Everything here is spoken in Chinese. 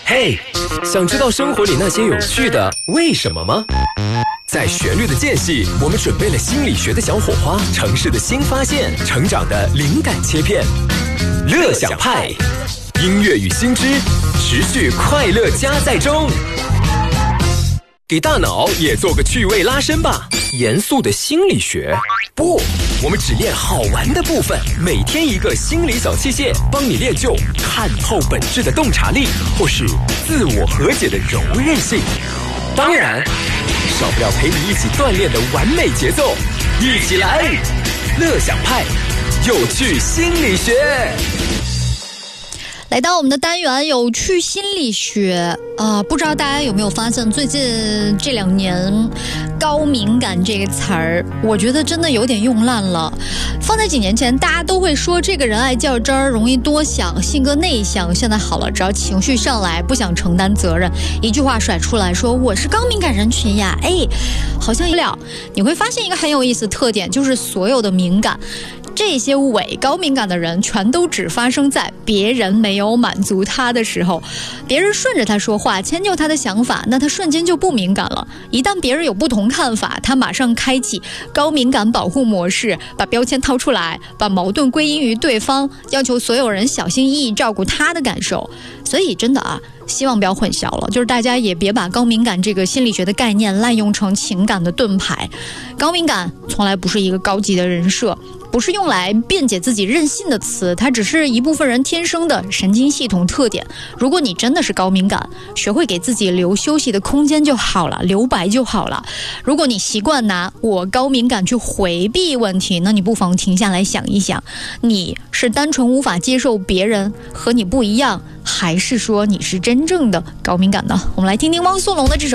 嘿，想知道生活里那些有趣的为什么吗？在旋律的间隙，我们准备了心理学的小火花，城市的新发现，成长的灵感切片。乐享派，音乐与新知，持续快乐加载中。给大脑也做个趣味拉伸吧，严肃的心理学不，我们只练好玩的部分，每天一个心理小器械，帮你练就看透本质的洞察力，或是自我和解的柔韧性。当然，少不了陪你一起锻炼的完美节奏，一起来，乐享派，有趣心理学。 来到我们的单元有趣心理学不知道大家有没有发现，最近这2年高敏感这个词儿，我觉得真的有点用烂了。放在几年前，大家都会说这个人爱较真儿，容易多想，性格内向。现在好了，只要情绪上来，不想承担责任，一句话甩出来说我是高敏感人群呀，好像有了。你会发现一个很有意思的特点，就是所有的敏感，这些伪高敏感的人全都只发生在别人没有满足他的时候，别人顺着他说话，迁就他的想法，那他瞬间就不敏感了。一旦别人有不同看法，他马上开启高敏感保护模式，把标签掏出来，把矛盾归因于对方，要求所有人小心翼翼照顾他的感受。所以真的希望不要混淆了，就是大家也别把高敏感这个心理学的概念滥用成情感的盾牌。高敏感从来不是一个高级的人设，不是用来辩解自己任性的词，它只是一部分人天生的神经系统特点。如果你真的是高敏感，学会给自己留休息的空间就好了，留白就好了。如果你习惯拿我高敏感去回避问题，那你不妨停下来想一想，你是单纯无法接受别人和你不一样，还是说你是真正的高敏感呢？我们来听听汪苏泷的这首